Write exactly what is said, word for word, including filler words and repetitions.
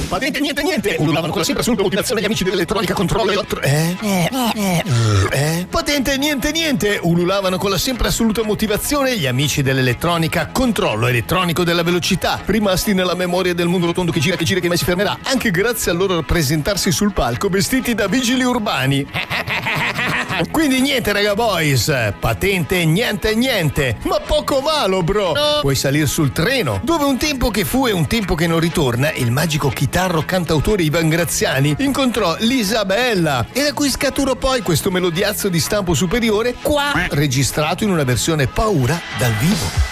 Patente niente niente, ululavano con la sempre assoluta motivazione gli amici dell'elettronica controllo elettro... Eh? Eh? Eh? Eh? Patente niente niente, ululavano con la sempre assoluta motivazione gli amici dell'elettronica controllo elettronico della velocità, rimasti nella memoria del mondo rotondo che gira che gira che mai si fermerà, anche grazie al loro rappresentarsi sul palco vestiti da vigili urbani. Quindi niente raga boys, patente niente niente, ma poco malo bro. No. Puoi salire sul treno, dove un tempo che fu e un tempo che non ritorna, il magico chitarro cantautore Ivan Graziani incontrò l'Isabella e da cui scaturò poi questo melodiazzo di stampo superiore qua, registrato in una versione paura dal vivo.